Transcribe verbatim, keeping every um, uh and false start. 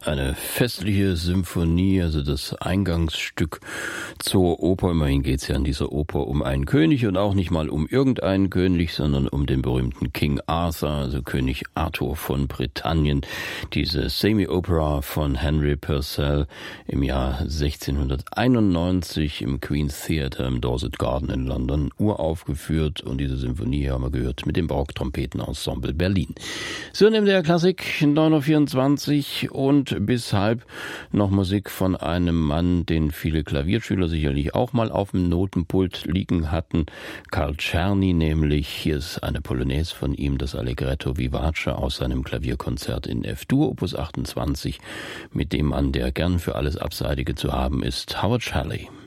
eine festliche Symphonie, also das Eingangsstück zur Oper. Immerhin geht es ja in dieser Oper um einen König und auch nicht mal um irgendeinen König, sondern um den berühmten King Arthur, also König Arthur von Britannien. Diese Semi-Opera von Henry Purcell im Jahr sechzehnhunderteinundneunzig im Queen's Theatre im Dorset Garden in London uraufgeführt, und diese Symphonie haben wir gehört mit dem Barocktrompetenensemble Berlin. So, in der Klassik neun Uhr vierundzwanzig und bis halb noch Musik von einem Mann, den viele Klavierschüler sicherlich auch mal auf dem Notenpult liegen hatten. Carl Czerny nämlich. Hier ist eine Polonaise von ihm, das Allegretto Vivace aus seinem Klavierkonzert in F-Dur, Opus achtundzwanzig, mit dem Mann, der gern für alles Abseitige zu haben ist, Howard Shelley.